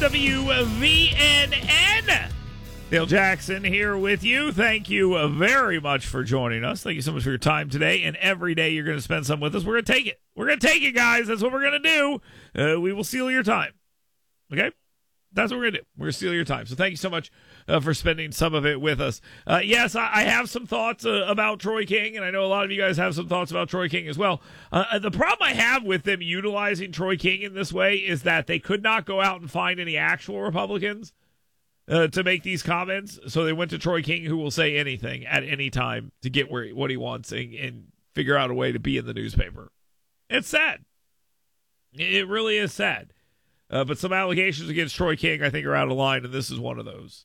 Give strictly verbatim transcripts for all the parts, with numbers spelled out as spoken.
W V N N. Dale Jackson here with you. Thank you very much for joining us. Thank you so much for your time today. And every day you're going to spend some with us, we're going to take it. We're going to take it, guys. That's what we're going to do. Uh, we will steal your time. Okay? That's what we're going to do. We're going to steal your time. So thank you so much uh, for spending some of it with us. Uh, yes, I, I have some thoughts uh, about Troy King, and I know a lot of you guys have some thoughts about Troy King as well. Uh, the problem I have with them utilizing Troy King in this way is that they could not go out and find any actual Republicans uh, to make these comments, so they went to Troy King, who will say anything at any time to get where what he wants and, and figure out a way to be in the newspaper. It's sad. It really is sad. Uh, but some allegations against Troy King, I think, are out of line, and this is one of those.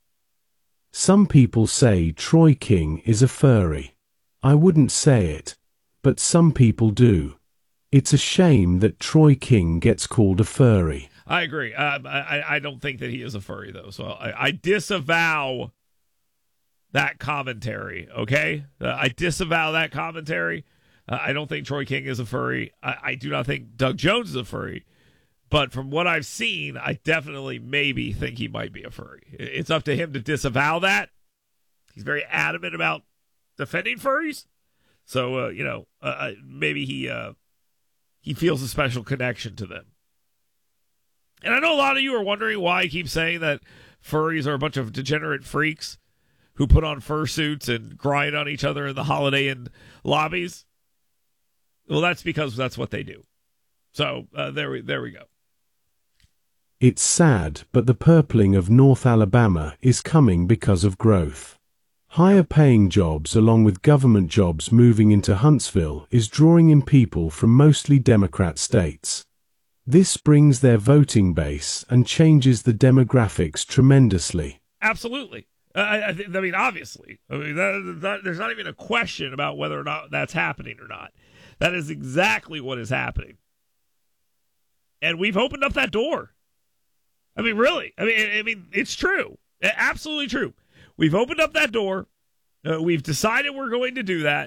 Some people say Troy King is a furry. I wouldn't say it, but some people do. It's a shame that Troy King gets called a furry. I agree. Uh, I, I don't think that he is a furry, though, so I, I disavow that commentary, okay? Uh, I disavow that commentary. Uh, I don't think Troy King is a furry. I, I do not think Doug Jones is a furry. But from what I've seen, I definitely maybe think he might be a furry. It's up to him to disavow that. He's very adamant about defending furries. So, uh, you know, uh, maybe he uh, he feels a special connection to them. And I know a lot of you are wondering why I keep saying that furries are a bunch of degenerate freaks who put on fursuits and grind on each other in the Holiday Inn lobbies. Well, that's because that's what they do. So uh, there we there we go. It's sad, but the purpling of North Alabama is coming because of growth. Higher-paying jobs along with government jobs moving into Huntsville is drawing in people from mostly Democrat states. This brings their voting base and changes the demographics tremendously. Absolutely. Uh, I, I, th- I mean, obviously. I mean, that, that, there's not even a question about whether or not that's happening or not. That is exactly what is happening. And we've opened up that door. I mean, really. I mean, I mean, it's true. Absolutely true. We've opened up that door. Uh, we've decided we're going to do that.